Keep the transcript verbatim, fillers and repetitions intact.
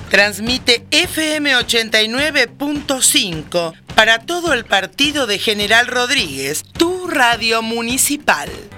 Transmite F M ochenta y nueve punto cinco para todo el partido de General Rodríguez, tu radio municipal.